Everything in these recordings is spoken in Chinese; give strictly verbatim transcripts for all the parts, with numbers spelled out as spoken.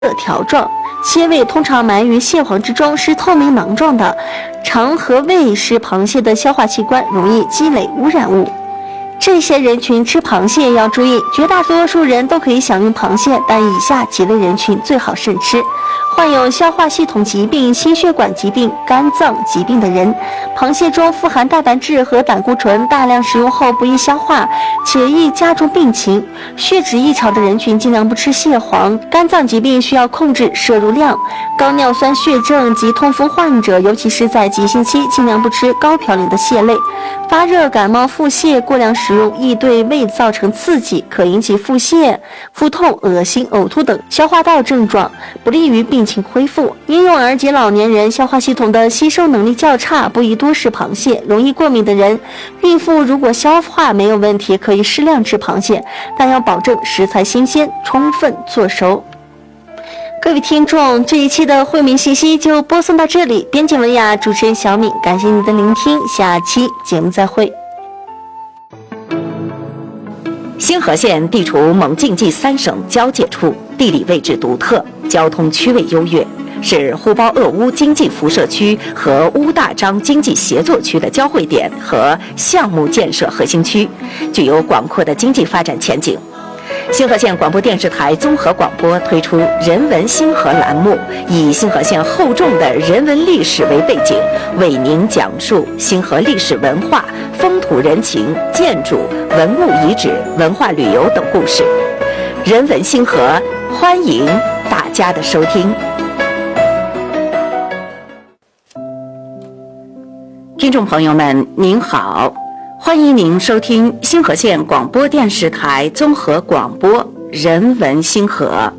条状，蟹胃通常埋于蟹黄之中，是透明囊状的。肠和胃是螃蟹的消化器官，容易积累污染物。这些人群吃螃蟹要注意，绝大多数人都可以享用螃蟹，但以下几类人群最好慎吃：患有消化系统疾病、心血管疾病、肝脏疾病的人。螃蟹中富含蛋白质和胆固醇，大量食用后不易消化，且易加重病情。血脂异常的人群尽量不吃蟹黄。肝脏疾病需要控制摄入量。高尿酸血症及痛风患者，尤其是在急性期，尽量不吃高嘌呤的蟹类。发热、感冒、腹泻，过量食用易对胃造成刺激，可引起腹泻、腹痛、恶心、呕吐等消化道症状，不利于病情恢复。婴幼儿及老年人消化系统的吸收能力较差，不宜多食螃蟹。容易过敏的人，孕妇如果消化没有问题，可以适量吃螃蟹，但要保证食材新鲜，充分做熟。各位听众，这一期的惠民信息就播送到这里。编辑文雅，主持人小敏，感谢您的聆听，下期节目再会。 星河县地处蒙晋冀三省交界处，地理位置独特，交通区位优越，是呼包鄂乌经济辐射区和乌大章经济协作区的交汇点和项目建设核心区，具有广阔的经济发展前景。星河县广播电视台综合广播推出人文星河栏目，以星河县厚重的人文历史为背景，为您讲述星河历史文化、风土人情、建筑、文物遗址、文化旅游等故事。人文星河，欢迎大家的收听。听众朋友们，您好。欢迎您收听星河县广播电视台综合广播人文星河。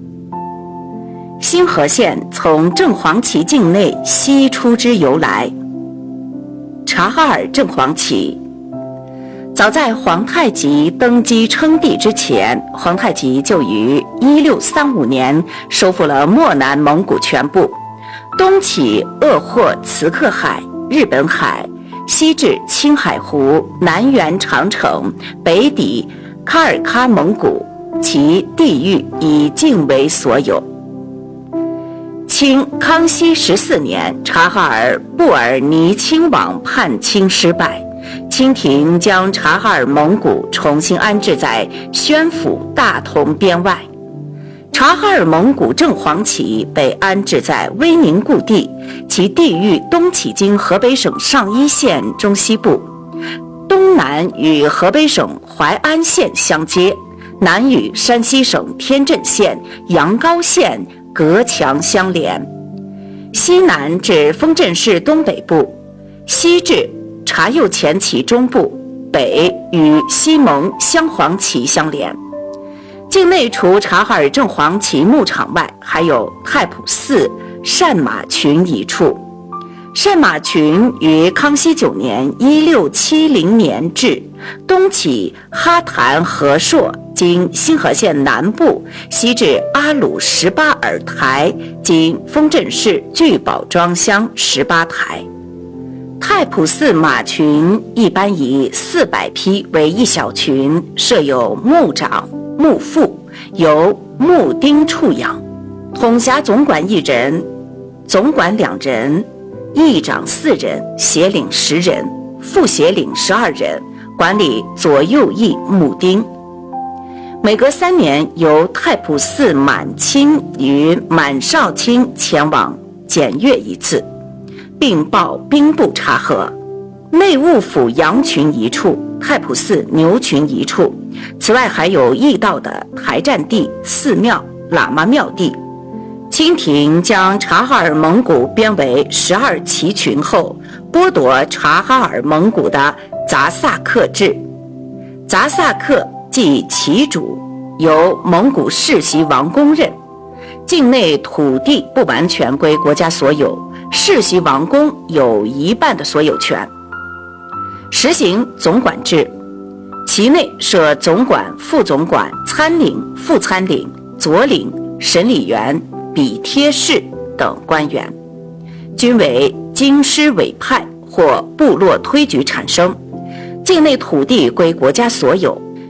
星河县从正黄旗境内西出之由来。察哈尔正黄旗，早在皇太极登基称帝之前，皇太极就于一六三五年收复了漠南蒙古全部，东起鄂霍茨克海、日本海，西至青海湖，南缘长城，北抵喀尔喀蒙古，其地域以境为所有。清康熙十四年，察哈尔布尔尼亲王叛清失败，清廷将察哈尔蒙古重新安置在宣府大同边外。察哈尔蒙古正黄旗被安置在威宁故地，其地域东起经河北省上邑县中西部，东南与河北省淮安县相接，南与山西省天镇县、阳高县隔墙相连，西南至丰镇市东北部，西至察右前旗中部，北与西蒙镶黄旗相连。境内除察哈尔正黄旗牧场外，还有太仆寺善马群一处。善马群于康熙九年一六七零年至，东起哈坛和硕，经星河县南部，西至阿鲁十八尔台，经丰镇市聚宝庄乡十八台。太仆寺马群一般以四百匹为一小群，设有牧长、牧副，由牧丁处养，统辖总管一人，总管两人，议长四人，协领十人，副协领十二人，管理左右翼牧丁。每隔三年，由太仆寺满卿与满少卿前往检阅一次，并报兵部察核。内务府羊群一处，太仆寺牛群一处，此外还有驿道的台占地、寺庙、喇嘛庙地。清廷将察哈尔蒙古编为十二旗群后，剥夺察哈尔蒙古的杂萨克制。杂萨克即旗主，由蒙古世袭王公任，境内土地不完全归国家所有，世袭王公有一半的所有权。实行总管制，其内设总管、副总管、参领、副参领、佐领、审理员、笔贴士等官员，均为京师委派或部落推举产生。境内土地归国家所有，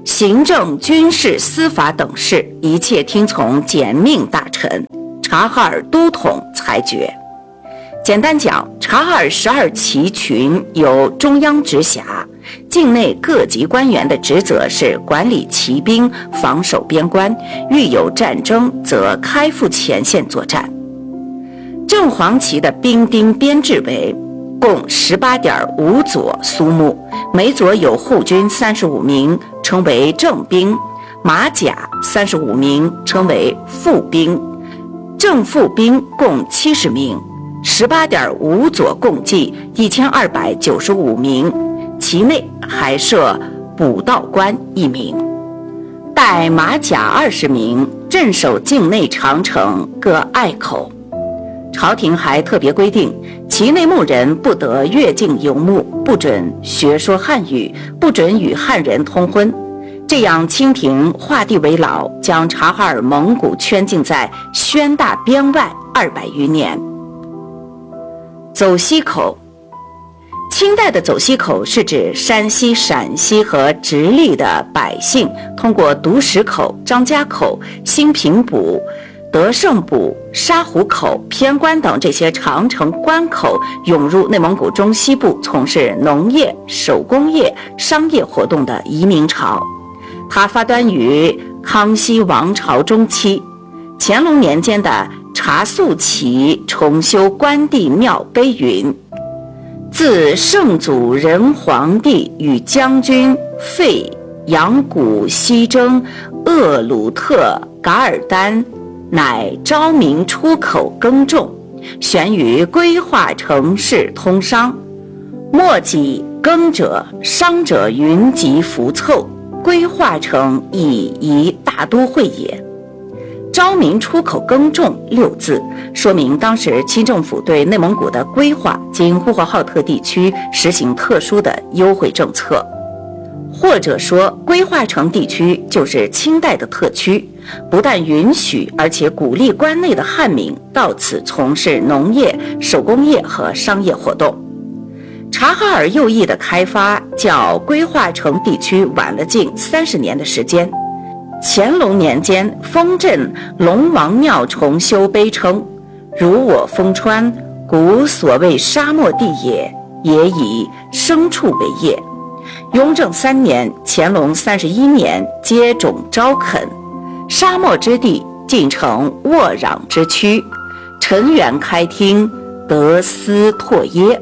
行政、军事、司法等事一切听从简命大臣察哈尔都统裁决。简单讲，察哈尔十二旗群由中央直辖，境内各级官员的职责是管理骑兵、防守边关，遇有战争则开赴前线作战。正黄旗的兵丁编制为共 十八点五 佐苏木，每佐有护军三十五名，称为正兵；马甲三十五名，称为副兵；正副兵共七十名。十八点五 佐共计一千二百九十五名，其内还设补道官一名，带马甲二十名，镇守境内长城各隘口。朝廷还特别规定，其内牧人不得越境游牧，不准学说汉语，不准与汉人通婚。这样清廷画地为牢，将察哈尔蒙古圈禁在宣大边外二百余年。走西口，清代的走西口是指山西、陕西和直隶的百姓通过独石口、张家口、兴平堡、德胜堡、沙湖口、偏关等这些长城关口，涌入内蒙古中西部从事农业、手工业、商业活动的移民潮。它发端于康熙王朝中期，乾隆年间的察肃旗重修关帝庙碑云：自圣祖仁皇帝与将军费扬古西征鄂鲁特噶尔丹，乃昭明出口耕种，悬于规划城市通商，末己耕者商者云集浮凑，规划成以一大都会也。昭明出口耕种六字，说明当时清政府对内蒙古的规划经呼和浩特地区实行特殊的优惠政策，或者说规划城地区就是清代的特区，不但允许，而且鼓励关内的汉民到此从事农业、手工业和商业活动。察哈尔右翼的开发较规划城地区晚了近三十年的时间。乾隆年间，丰镇龙王庙重修碑称：如我丰川，古所谓沙漠地也，也以牲畜为业。雍正三年，乾隆三十一年，接种招垦，沙漠之地尽成沃壤之区，陈园开汀，得斯拓耶。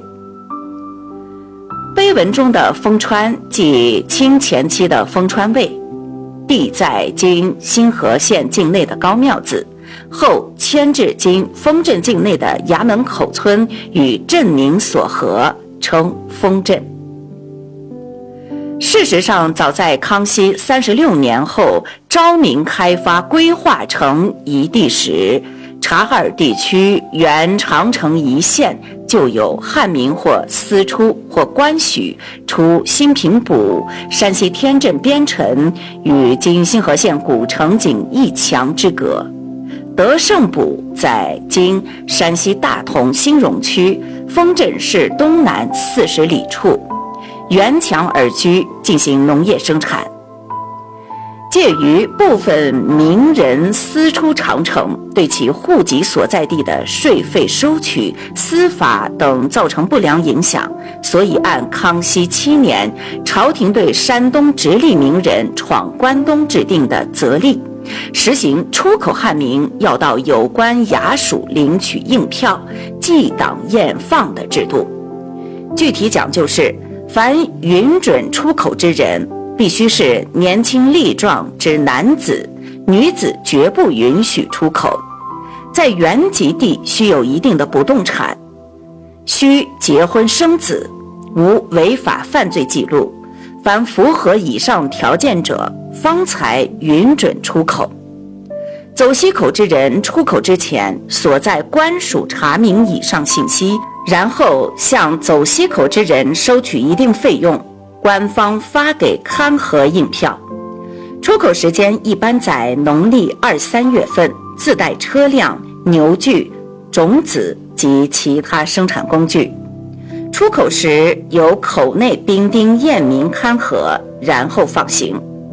碑文中的丰川即清前期的丰川卫，地在今新河县境内的高庙子，后迁至今丰镇境内的衙门口村，与镇名所合，称丰镇。事实上，早在康熙三十六年后昭明开发规划成一地时，察哈尔地区原长城一线就有汉民或私出或官许出兴平堡、山西天镇边城与今新河县古城仅一墙之隔。德胜堡在今山西大同兴荣区丰镇市东南四十里处，沿墙而居，进行农业生产。介于部分名人私出长城，对其户籍所在地的税费收取、司法等造成不良影响，所以按康熙七年朝廷对山东直隶名人闯关东制定的则例，实行出口汉民要到有关衙署领取应票，记档验放的制度。具体讲就是，凡允准出口之人，必须是年轻力壮之男子，女子绝不允许出口。在原籍地需有一定的不动产，需结婚生子，无违法犯罪记录，凡符合以上条件者，方才允准出口。走西口之人出口之前，所在官署查明以上信息，然后向走西口之人收取一定费用，官方发给勘核印票。出口时间一般在农历二三月份，自带车辆、牛具、种子及其他生产工具。出口时由口内兵丁验明勘核，然后放行。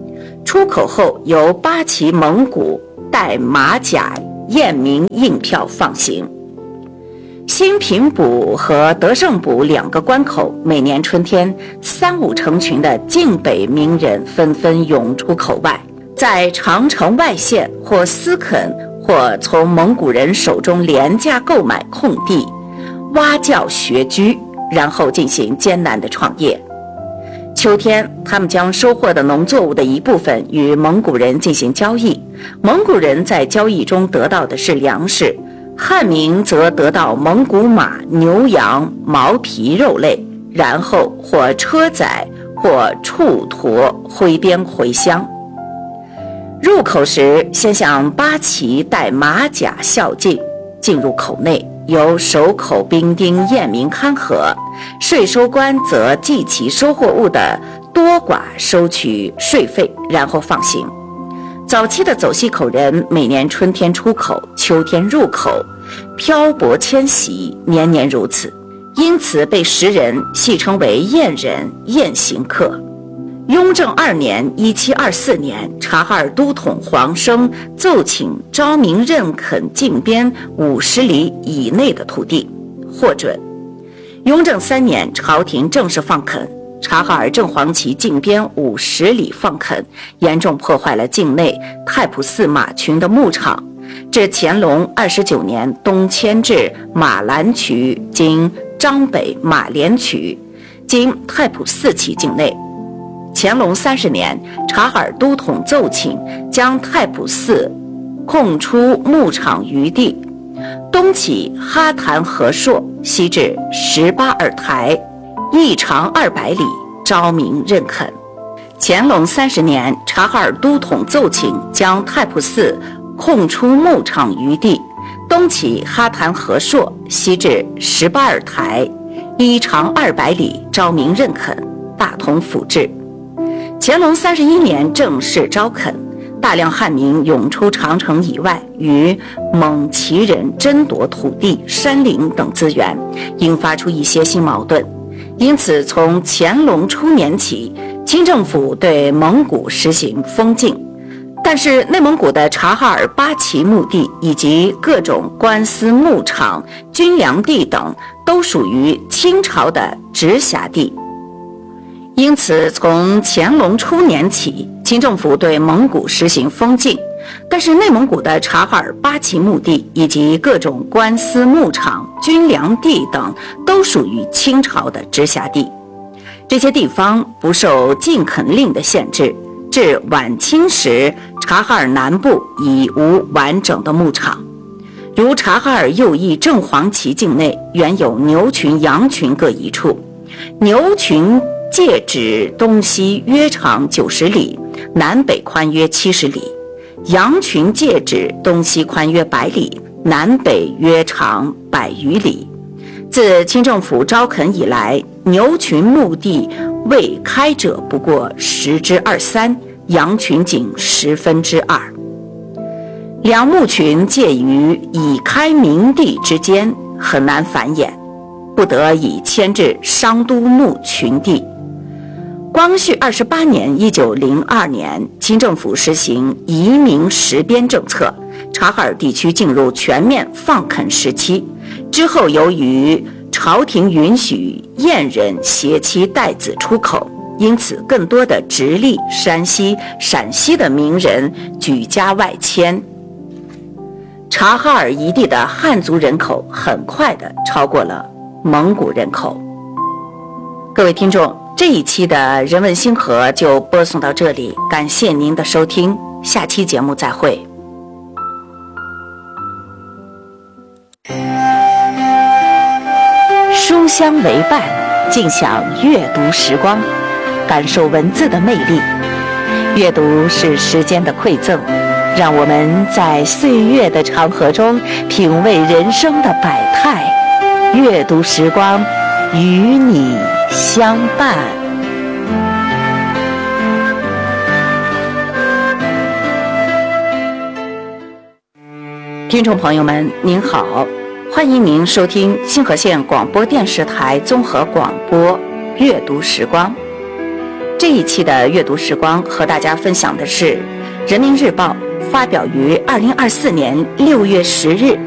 出口后由八旗蒙古带马甲验明印票放行。新平卜和德胜卜两个关口，每年春天三五成群的晋北名人纷纷涌出口外，在长城外县或私垦或从蒙古人手中廉价购买空地，挖教学居，然后进行艰难的创业。秋天，他们将收获的农作物的一部分与蒙古人进行交易，蒙古人在交易中得到的是粮食，汉民则得到蒙古马、牛羊、毛皮肉类，然后或车载或畜驮挥鞭回乡。入口时，先向八旗带马甲孝敬，进入口内，由守口兵丁验明勘核，税收官则计其收获物的多寡，收取税费，然后放行。早期的走西口人每年春天出口，秋天入口，漂泊迁徙，年年如此，因此被时人戏称为燕人、燕行客。雍正二年（一七二四年），察哈尔都统黄生奏请昭明认垦境边五十里以内的土地，获准。雍正三年，朝廷正式放垦。察哈尔正黄旗境边五十里放垦，严重破坏了境内太仆寺马群的牧场。至乾隆二十九年，东迁至马兰渠（今张北马连渠），经太仆寺旗境内。乾隆三十年，察哈尔都统奏请将太仆寺空出牧场余地，东起哈坛和硕，西至十八尔台，一长二百里，昭明认垦。乾隆三十年，察哈尔都统奏请将太仆寺空出牧场余地，东起哈坛和硕，西至十八尔台，一长二百里，昭明认垦，大同府治。乾隆三十一年正式招垦，大量汉民涌出长城以外，与蒙旗人争夺土地、山林等资源，引发出一些新矛盾。因此，从乾隆初年起，清政府对蒙古实行封禁，但是内蒙古的察哈尔八旗墓地以及各种官司牧场、军粮地等都属于清朝的直辖地。因此，从乾隆初年起，清政府对蒙古实行封禁，但是内蒙古的察哈尔八旗墓地以及各种官司牧场、军粮地等都属于清朝的直辖地。这些地方不受禁垦令的限制，至晚清时，察哈尔南部已无完整的牧场。如察哈尔右翼正黄旗境内原有牛群、羊群各一处，牛群界指东西约长九十里，南北宽约七十里；羊群界指东西宽约百里，南北约长百余里。自清政府招垦以来，牛群墓地未开者不过十之二三，羊群仅十分之二。两牧群介于已开明地之间，很难繁衍，不得已迁至商都牧群地。光绪二十八年（一九零二年），清政府实行移民实边政策，察哈尔地区进入全面放垦时期。之后，由于朝廷允许燕人携妻带子出口，因此更多的直隶、山西、陕西的名人举家外迁。察哈尔一地的汉族人口很快地超过了蒙古人口。各位听众，这一期的人文星河就播送到这里，感谢您的收听，下期节目再会。书香为伴，尽享阅读时光，感受文字的魅力。阅读是时间的馈赠，让我们在岁月的长河中品味人生的百态。阅读时光，与你相伴。听众朋友们，您好，欢迎您收听星河县广播电视台综合广播阅读时光。 这一期的阅读时光和大家分享的是《人民日报》发表于二零二四年六月十日